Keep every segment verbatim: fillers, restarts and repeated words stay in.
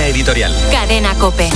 Línea editorial. Cadena COPE.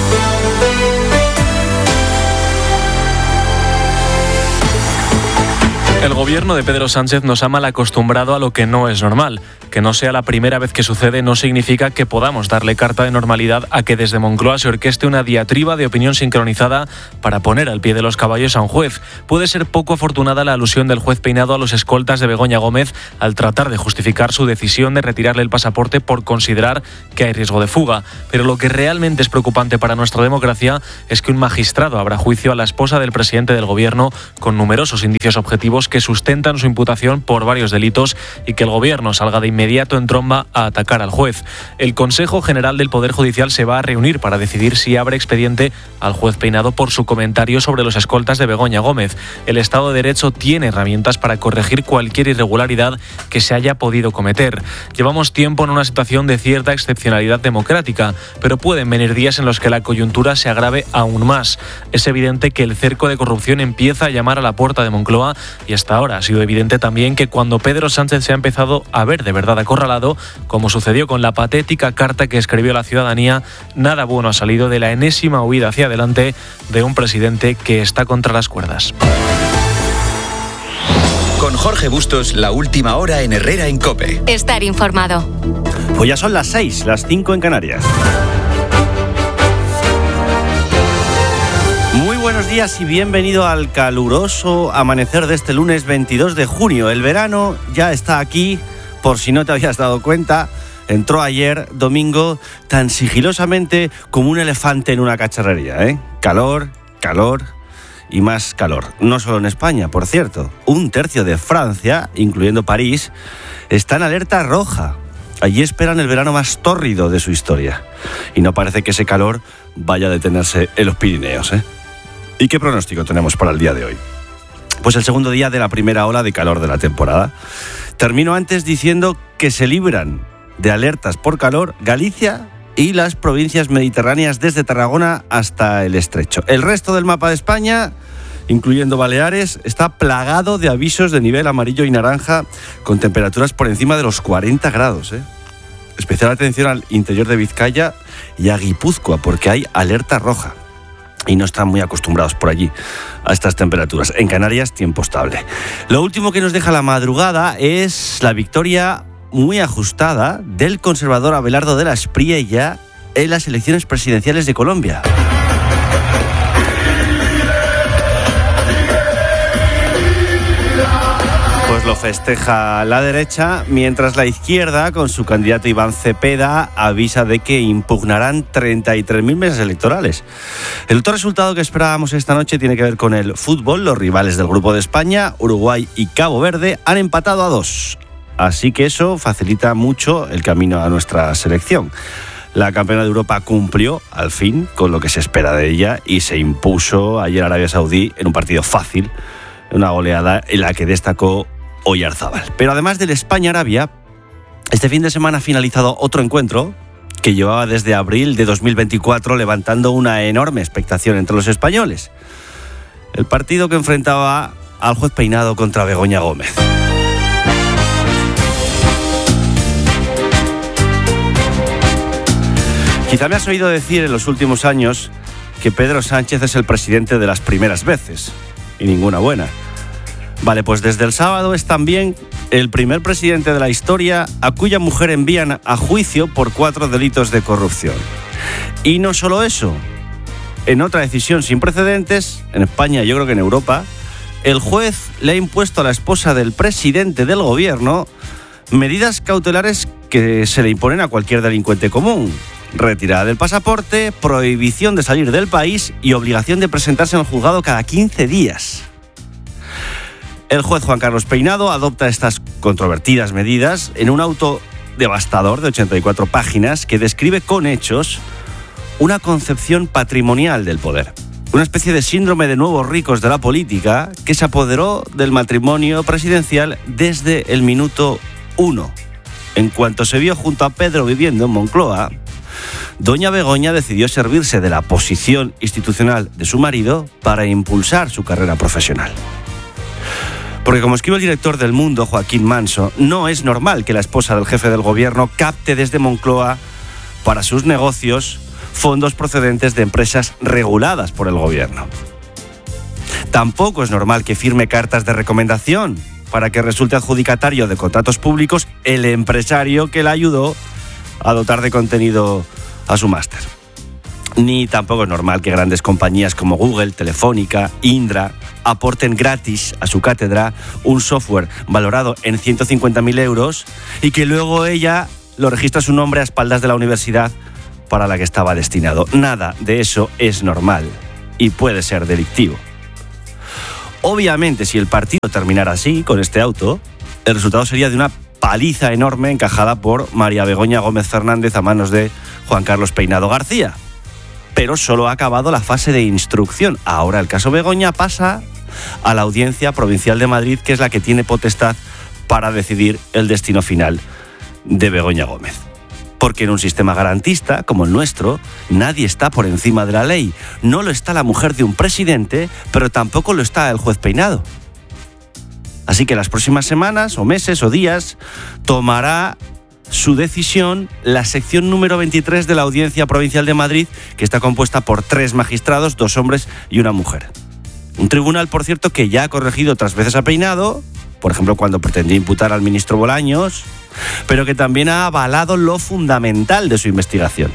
El gobierno de Pedro Sánchez nos ha mal acostumbrado a lo que no es normal. Que no sea la primera vez que sucede no significa que podamos darle carta de normalidad a que desde Moncloa se orqueste una diatriba de opinión sincronizada para poner al pie de los caballos a un juez. Puede ser poco afortunada la alusión del juez Peinado a los escoltas de Begoña Gómez al tratar de justificar su decisión de retirarle el pasaporte por considerar que hay riesgo de fuga. Pero lo que realmente es preocupante para nuestra democracia es que un magistrado abra juicio a la esposa del presidente del gobierno con numerosos indicios objetivos que sustentan su imputación por varios delitos y que el gobierno salga de inmediato inmediato en tromba a atacar al juez. El Consejo General del Poder Judicial se va a reunir para decidir si abre expediente al juez Peinado por su comentario sobre los escoltas de Begoña Gómez. El Estado de Derecho tiene herramientas para corregir cualquier irregularidad que se haya podido cometer. Llevamos tiempo en una situación de cierta excepcionalidad democrática, pero pueden venir días en los que la coyuntura se agrave aún más. Es evidente que el cerco de corrupción empieza a llamar a la puerta de Moncloa y hasta ahora ha sido evidente también que cuando Pedro Sánchez se ha empezado a ver de verdad acorralado, como sucedió con la patética carta que escribió a la ciudadanía, nada bueno ha salido de la enésima huida hacia adelante de un presidente que está contra las cuerdas. Con Jorge Bustos, la última hora en Herrera en COPE. Estar informado. Pues ya son las seis, las cinco en Canarias. Muy buenos días y bienvenido al caluroso amanecer de este lunes veintidós de junio. El verano ya está aquí, por si no te habías dado cuenta. Entró ayer, domingo, tan sigilosamente como un elefante en una cacharrería, ¿eh? Calor, calor y más calor. No solo en España, por cierto. Un tercio de Francia, incluyendo París, está en alerta roja. Allí esperan el verano más tórrido de su historia. Y no parece que ese calor vaya a detenerse en los Pirineos, ¿eh? ¿Y qué pronóstico tenemos para el día de hoy? Pues el segundo día de la primera ola de calor de la temporada. Termino antes diciendo que se libran de alertas por calor Galicia y las provincias mediterráneas desde Tarragona hasta el Estrecho. El resto del mapa de España, incluyendo Baleares, está plagado de avisos de nivel amarillo y naranja con temperaturas por encima de los cuarenta grados, ¿eh? Especial atención al interior de Vizcaya y a Guipúzcoa porque hay alerta roja. Y no están muy acostumbrados por allí a estas temperaturas. En Canarias, tiempo estable. Lo último que nos deja la madrugada es la victoria muy ajustada del conservador Abelardo de la Espriella en las elecciones presidenciales de Colombia. Pues lo festeja la derecha, mientras la izquierda, con su candidato Iván Cepeda, avisa de que impugnarán treinta y tres mil mesas electorales. El otro resultado que esperábamos esta noche tiene que ver con el fútbol. Los rivales del Grupo de España, Uruguay y Cabo Verde, han empatado a dos. Así que eso facilita mucho el camino a nuestra selección. La campeona de Europa cumplió, al fin, con lo que se espera de ella y se impuso ayer a Arabia Saudí en un partido fácil, una goleada en la que destacó Oyarzábal. Pero además del España-Arabia, este fin de semana ha finalizado otro encuentro que llevaba desde abril de dos mil veinticuatro levantando una enorme expectación entre los españoles. El partido que enfrentaba al juez Peinado contra Begoña Gómez. Quizá me has oído decir en los últimos años que Pedro Sánchez es el presidente de las primeras veces, y ninguna buena. Vale, pues desde el sábado es también el primer presidente de la historia a cuya mujer envían a juicio por cuatro delitos de corrupción. Y no solo eso, en otra decisión sin precedentes, en España, yo creo que en Europa, el juez le ha impuesto a la esposa del presidente del gobierno medidas cautelares que se le imponen a cualquier delincuente común. Retirada del pasaporte, prohibición de salir del país y obligación de presentarse en el juzgado cada quince días. El juez Juan Carlos Peinado adopta estas controvertidas medidas en un auto devastador de ochenta y cuatro páginas que describe con hechos una concepción patrimonial del poder. Una especie de síndrome de nuevos ricos de la política que se apoderó del matrimonio presidencial desde el minuto uno. En cuanto se vio junto a Pedro viviendo en Moncloa, doña Begoña decidió servirse de la posición institucional de su marido para impulsar su carrera profesional. Porque como escribe el director del Mundo, Joaquín Manso, no es normal que la esposa del jefe del gobierno capte desde Moncloa para sus negocios fondos procedentes de empresas reguladas por el gobierno. Tampoco es normal que firme cartas de recomendación para que resulte adjudicatario de contratos públicos el empresario que la ayudó a dotar de contenido a su máster. Ni tampoco es normal que grandes compañías como Google, Telefónica, Indra aporten gratis a su cátedra un software valorado en ciento cincuenta mil euros y que luego ella lo registra su nombre a espaldas de la universidad para la que estaba destinado. Nada de eso es normal y puede ser delictivo. Obviamente, si el partido terminara así, con este auto, el resultado sería de una paliza enorme encajada por María Begoña Gómez Fernández a manos de Juan Carlos Peinado García. Pero solo ha acabado la fase de instrucción. Ahora el caso Begoña pasa a la Audiencia Provincial de Madrid, que es la que tiene potestad para decidir el destino final de Begoña Gómez. Porque en un sistema garantista como el nuestro, nadie está por encima de la ley. No lo está la mujer de un presidente, pero tampoco lo está el juez Peinado. Así que las próximas semanas, o meses, o días, tomará su decisión la sección número veintitrés de la Audiencia Provincial de Madrid, que está compuesta por tres magistrados, dos hombres y una mujer. Un tribunal, por cierto, que ya ha corregido otras veces a Peinado, por ejemplo, cuando pretendía imputar al ministro Bolaños, pero que también ha avalado lo fundamental de su investigación.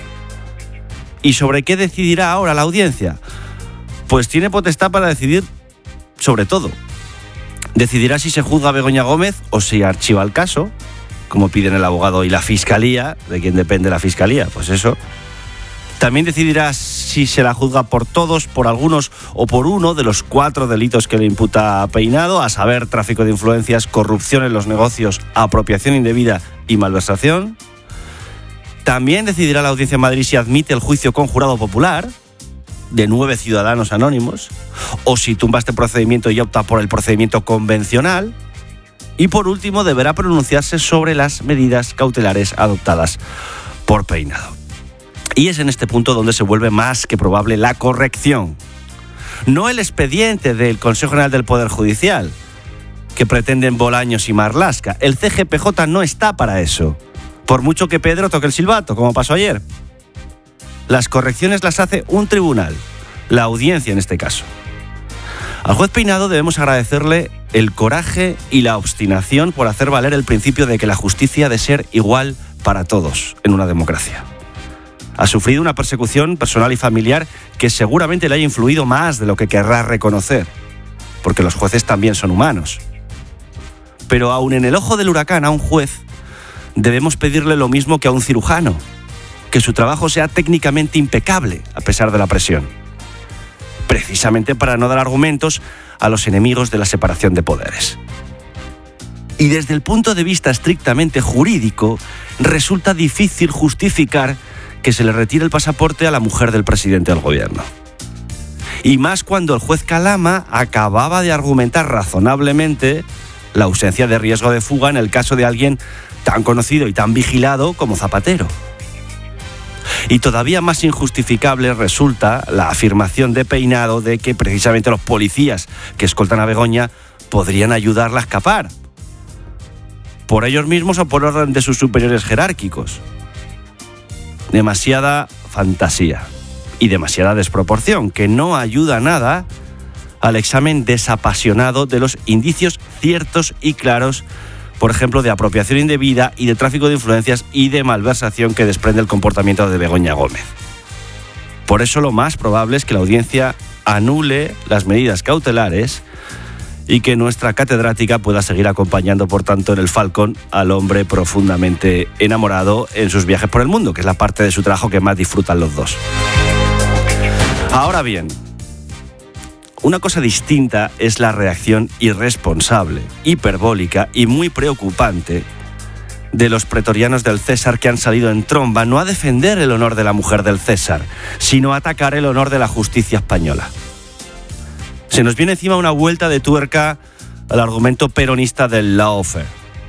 ¿Y sobre qué decidirá ahora la audiencia? Pues tiene potestad para decidir sobre todo. Decidirá si se juzga a Begoña Gómez o si archiva el caso, como piden el abogado y la fiscalía. ¿De quién depende la fiscalía? Pues eso. También decidirá si se la juzga por todos, por algunos o por uno de los cuatro delitos que le imputa a Peinado, a saber, tráfico de influencias, corrupción en los negocios, apropiación indebida y malversación. También decidirá la Audiencia de Madrid si admite el juicio con jurado popular de nueve ciudadanos anónimos, o si tumba este procedimiento y opta por el procedimiento convencional. Y por último, deberá pronunciarse sobre las medidas cautelares adoptadas por Peinado. Y es en este punto donde se vuelve más que probable la corrección. No el expediente del Consejo General del Poder Judicial, que pretenden Bolaños y Marlaska. El C G P J no está para eso, por mucho que Pedro toque el silbato, como pasó ayer. Las correcciones las hace un tribunal, la audiencia en este caso. Al juez Peinado debemos agradecerle el coraje y la obstinación por hacer valer el principio de que la justicia ha de ser igual para todos en una democracia. Ha sufrido una persecución personal y familiar que seguramente le haya influido más de lo que querrá reconocer, porque los jueces también son humanos. Pero aun en el ojo del huracán a un juez, debemos pedirle lo mismo que a un cirujano, que su trabajo sea técnicamente impecable a pesar de la presión, precisamente para no dar argumentos a los enemigos de la separación de poderes. Y desde el punto de vista estrictamente jurídico, resulta difícil justificar que se le retire el pasaporte a la mujer del presidente del gobierno. Y más cuando el juez Calama acababa de argumentar razonablemente la ausencia de riesgo de fuga en el caso de alguien tan conocido y tan vigilado como Zapatero. Y todavía más injustificable resulta la afirmación de Peinado de que precisamente los policías que escoltan a Begoña podrían ayudarla a escapar, por ellos mismos o por orden de sus superiores jerárquicos. Demasiada fantasía y demasiada desproporción, que no ayuda nada al examen desapasionado de los indicios ciertos y claros, por ejemplo, de apropiación indebida y de tráfico de influencias y de malversación que desprende el comportamiento de Begoña Gómez. Por eso lo más probable es que la audiencia anule las medidas cautelares y que nuestra catedrática pueda seguir acompañando, por tanto, en el Falcon al hombre profundamente enamorado en sus viajes por el mundo, que es la parte de su trabajo que más disfrutan los dos. Ahora bien, una cosa distinta es la reacción irresponsable, hiperbólica y muy preocupante de los pretorianos del César, que han salido en tromba no a defender el honor de la mujer del César, sino a atacar el honor de la justicia española. Se nos viene encima una vuelta de tuerca al argumento peronista del lawfare.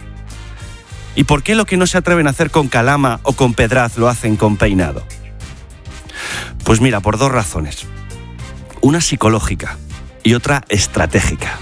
¿Y por qué lo que no se atreven a hacer con Calama o con Pedraz lo hacen con Peinado? Pues mira, por dos razones. Una psicológica y otra estratégica.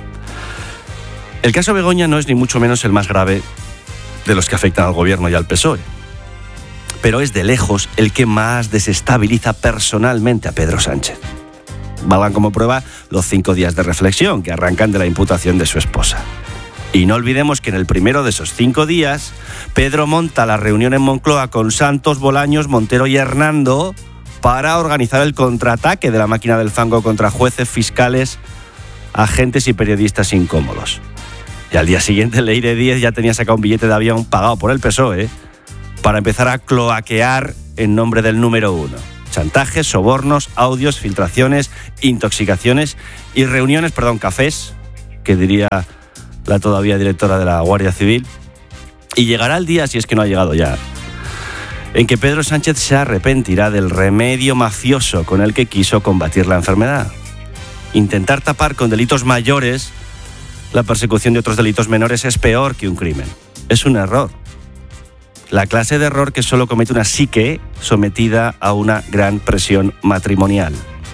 El caso Begoña no es ni mucho menos el más grave de los que afectan al gobierno y al P S O E. pero es de lejos el que más desestabiliza personalmente a Pedro Sánchez. Valgan como prueba los cinco días de reflexión que arrancan de la imputación de su esposa. Y no olvidemos que en el primero de esos cinco días, Pedro monta la reunión en Moncloa con Santos, Bolaños, Montero y Hernando para organizar el contraataque de la máquina del fango contra jueces, fiscales, agentes y periodistas incómodos. Y al día siguiente, Leire Díez ya tenía sacado un billete de avión pagado por el P S O E para empezar a cloaquear en nombre del número uno. Chantajes, sobornos, audios, filtraciones, intoxicaciones y reuniones, perdón, cafés, que diría la todavía directora de la Guardia Civil. Y llegará el día, si es que no ha llegado ya, en que Pedro Sánchez se arrepentirá del remedio mafioso con el que quiso combatir la enfermedad. Intentar tapar con delitos mayores la persecución de otros delitos menores es peor que un crimen. Es un error. La clase de error que solo comete una psique sometida a una gran presión matrimonial.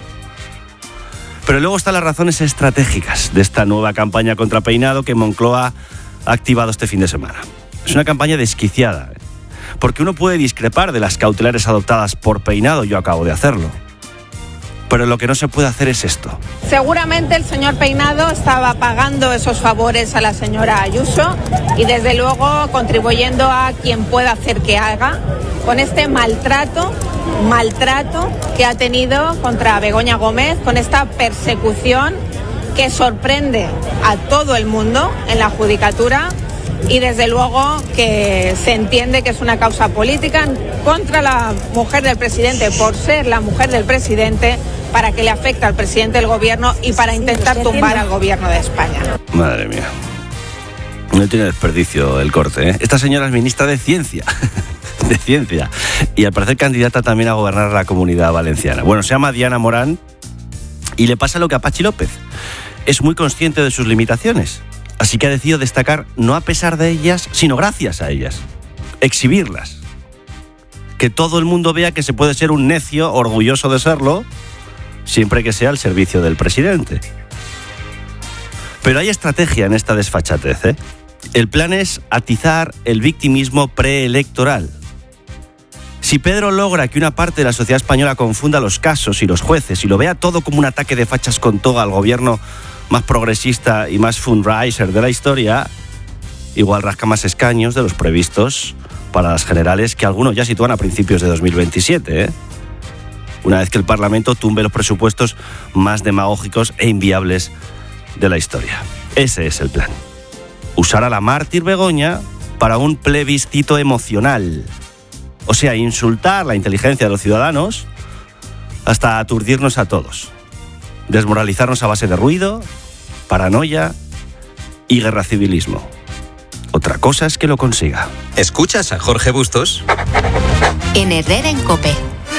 Pero luego están las razones estratégicas de esta nueva campaña contra Peinado que Moncloa ha activado este fin de semana. Es una campaña desquiciada, ¿eh? Porque uno puede discrepar de las cautelares adoptadas por Peinado, yo acabo de hacerlo. Pero lo que no se puede hacer es esto. Seguramente el señor Peinado estaba pagando esos favores a la señora Ayuso y desde luego contribuyendo a quien pueda hacer que haga con este maltrato, maltrato que ha tenido contra Begoña Gómez, con esta persecución que sorprende a todo el mundo en la judicatura y desde luego que se entiende que es una causa política contra la mujer del presidente por ser la mujer del presidente, para que le afecte al presidente del gobierno y para intentar tumbar al gobierno de España. Madre mía. No tiene desperdicio el corte, ¿eh? Esta señora es ministra de Ciencia. de Ciencia. Y al parecer candidata también a gobernar la Comunidad Valenciana. Bueno, se llama Diana Morán y le pasa lo que a Pachi López. Es muy consciente de sus limitaciones. Así que ha decidido destacar no a pesar de ellas, sino gracias a ellas. Exhibirlas. Que todo el mundo vea que se puede ser un necio, orgulloso de serlo, siempre que sea al servicio del presidente. Pero hay estrategia en esta desfachatez, ¿eh? El plan es atizar el victimismo preelectoral. Si Pedro logra que una parte de la sociedad española confunda los casos y los jueces y lo vea todo como un ataque de fachas con toga al gobierno más progresista y más fundraiser de la historia, igual rasca más escaños de los previstos para las generales, que algunos ya sitúan a principios de dos mil veintisiete, ¿eh? Una vez que el Parlamento tumbe los presupuestos más demagógicos e inviables de la historia. Ese es el plan. Usar a la mártir Begoña para un plebiscito emocional. O sea, insultar la inteligencia de los ciudadanos hasta aturdirnos a todos. Desmoralizarnos a base de ruido, paranoia y guerra civilismo. Otra cosa es que lo consiga. ¿Escuchas a Jorge Bustos? En Herrera en COPE.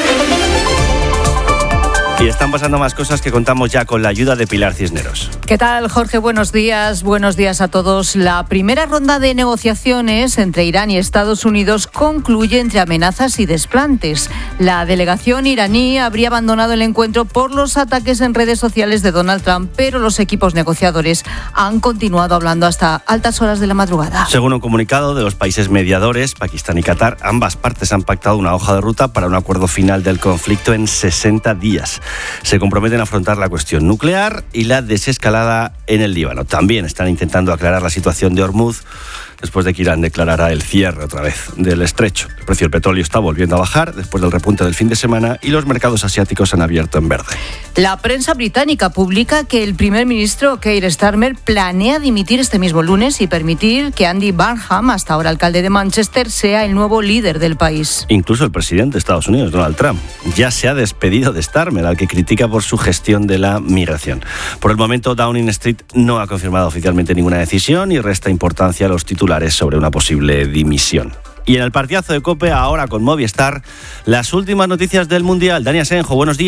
Y están pasando más cosas que contamos ya con la ayuda de Pilar Cisneros. ¿Qué tal, Jorge? Buenos días. Buenos días a todos. La primera ronda de negociaciones entre Irán y Estados Unidos concluye entre amenazas y desplantes. La delegación iraní habría abandonado el encuentro por los ataques en redes sociales de Donald Trump, pero los equipos negociadores han continuado hablando hasta altas horas de la madrugada. Según un comunicado de los países mediadores, Pakistán y Qatar, ambas partes han pactado una hoja de ruta para un acuerdo final del conflicto en sesenta días. Se comprometen a afrontar la cuestión nuclear y la desescalada en el Líbano. También están intentando aclarar la situación de Hormuz después de que Irán declarara el cierre otra vez del estrecho. El precio del petróleo está volviendo a bajar después del repunte del fin de semana y los mercados asiáticos han abierto en verde. La prensa británica publica que el primer ministro Keir Starmer planea dimitir este mismo lunes y permitir que Andy Burnham, hasta ahora alcalde de Manchester, sea el nuevo líder del país. Incluso el presidente de Estados Unidos, Donald Trump, ya se ha despedido de Starmer, al que critica por su gestión de la migración. Por el momento, Downing Street no ha confirmado oficialmente ninguna decisión y resta importancia a los titulares sobre una posible dimisión. Y en el partidazo de COPE, ahora con Movistar, las últimas noticias del Mundial. Dani Asenjo, buenos días.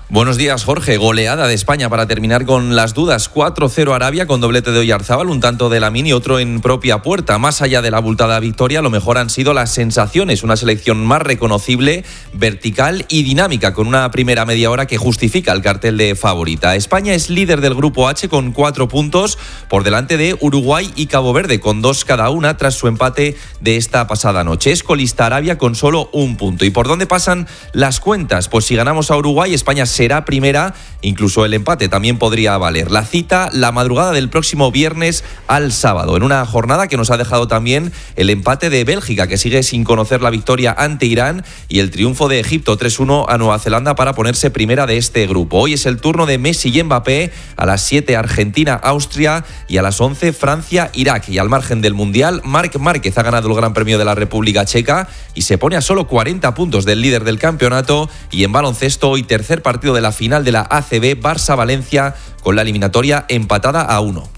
Buenos días, Jorge. Goleada de España para terminar con las dudas. cuatro cero Arabia con doblete de Oyarzábal, un tanto de Lamine y otro en propia puerta. Más allá de la abultada victoria, lo mejor han sido las sensaciones. Una selección más reconocible, vertical y dinámica, con una primera media hora que justifica el cartel de favorita. España es líder del grupo H con cuatro puntos, por delante de Uruguay y Cabo Verde, con dos cada una tras su empate de esta pasada noche. Es colista Arabia con solo un punto. ¿Y por dónde pasan las cuentas? Pues si ganamos a Uruguay, España será primera, incluso el empate también podría valer. La cita la madrugada del próximo viernes al sábado, en una jornada que nos ha dejado también el empate de Bélgica, que sigue sin conocer la victoria ante Irán, y el triunfo de Egipto tres uno a Nueva Zelanda para ponerse primera de este grupo. Hoy es el turno de Messi y Mbappé, a las siete Argentina-Austria y a las once Francia-Irak. Y al margen del Mundial, Marc Márquez ha ganado el Gran Premio de la República Checa y se pone a solo cuarenta puntos del líder del campeonato. Y en baloncesto, hoy tercer partido de la final de la A C B, Barça-Valencia, con la eliminatoria empatada a uno.